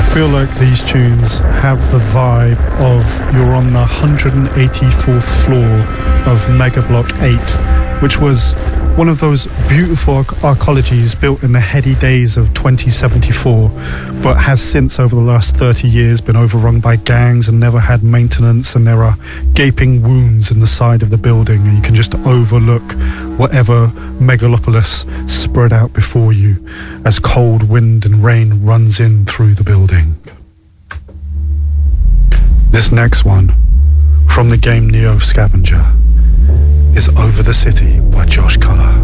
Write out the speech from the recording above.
feel like these tunes have the vibe of you're on the 184th floor of Mega Block 8, which was one of those beautiful arcologies built in the heady days of 2074, but has since, over the last 30 years, been overrun by gangs and never had maintenance, and there are gaping wounds in the side of the building, and you can just overlook whatever megalopolis spread out before you as cold wind and rain runs in through the building. This next one, from the game Neo Scavenger, is Over the City by Josh Collar.